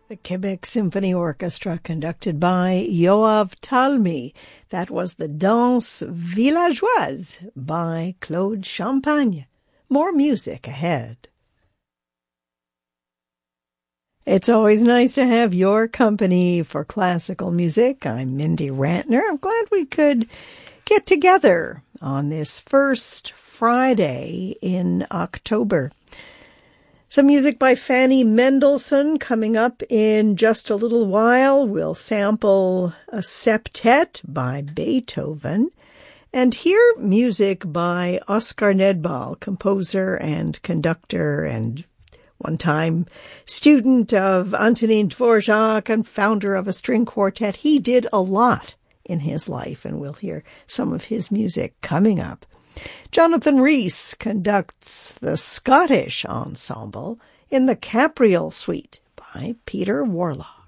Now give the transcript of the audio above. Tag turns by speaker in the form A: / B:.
A: The Quebec Symphony Orchestra, conducted by Yoav Talmy. That was the Danse Villageoise by Claude Champagne. More music ahead. It's always nice to have your company for classical music. I'm Mindy Rantner. I'm glad we could get together on this first Friday in October. Some music by Fanny Mendelssohn coming up in just a little while. We'll sample a septet by Beethoven and hear music by Oskar Nedbal, composer and conductor and one-time student of Antonin Dvorak and founder of a string quartet. He did a lot in his life, and we'll hear some of his music coming up. Jonathan Rhys conducts the Scottish Ensemble in the Capriol Suite by Peter Warlock.